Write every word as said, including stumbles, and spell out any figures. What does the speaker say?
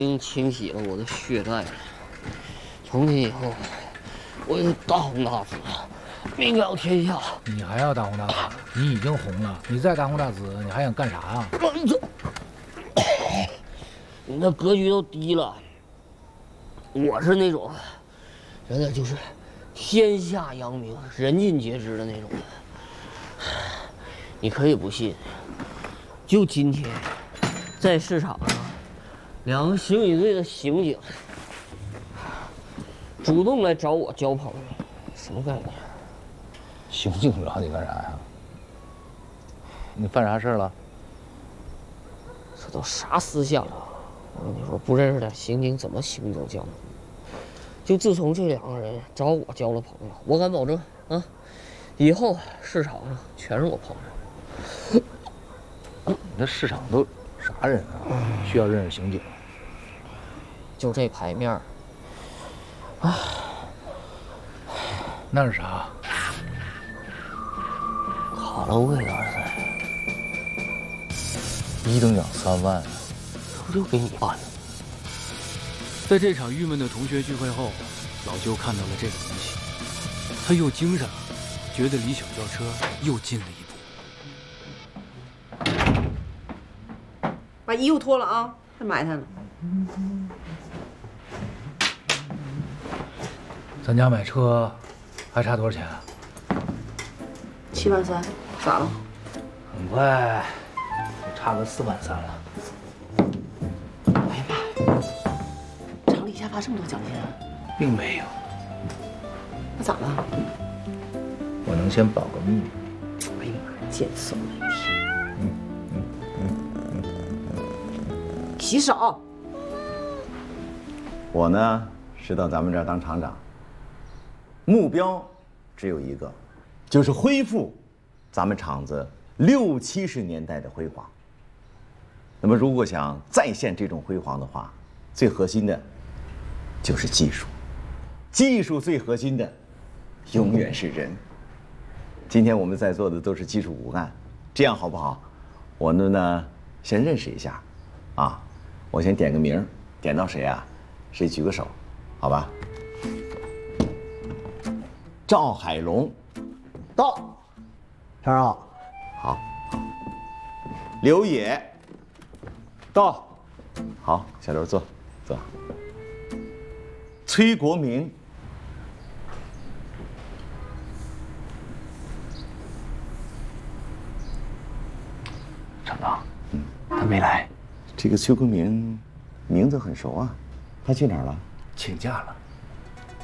经清洗了我的血债，从今以后，我就大红大紫，名扬天下。 你还要大红大紫？你已经红了，你再大红大紫，你还想干啥呀？ 你那格局都低了，我是那种，真的就是天下扬名、人尽皆知的那种。你可以不信，就今天，在市场上。 两个刑警队的刑警主动来找我交朋友，什么概念？ 刑警找你干啥呀？你犯啥事了？ 这都啥思想啊！我跟你说，不认识点刑警怎么行走江湖？就自从这两个人找我交了朋友，我敢保证啊，以后市场上全是我朋友。 你这市场都啥人啊？需要认识刑警？ 就这牌面儿，唉， 那是啥？ 卡拉威尔赛， 一等奖三万， 这不就给你办的？ 在这场郁闷的同学聚会后，老舅看到了这个东西，他又精神了，觉得离小轿车又近了一步。 把衣服脱了啊，太埋汰了。 咱家买车还差多少钱啊？ 七万三，咋了？ 很快，差个四万三了。 哎呀妈！厂里一下发这么多奖金啊？ 并没有。 那咋了？ 我能先保个密。 哎呀妈！见色没天。嗯嗯嗯嗯。洗手。 我呢是到咱们这儿当厂长。 目标只有一个，就是恢复咱们厂子六七十年代的辉煌。那么，如果想再现这种辉煌的话，最核心的就是技术，技术最核心的永远是人。今天我们在座的都是技术骨干，这样好不好？我们呢先认识一下，啊，我先点个名，点到谁啊，谁举个手，好吧？ 赵海龙， 到，厂长， 好。刘野， 到， 好，小刘坐，坐。崔国明， 厂长，嗯，他没来。 这个崔国明名字很熟啊，他去哪儿了？ 请假了。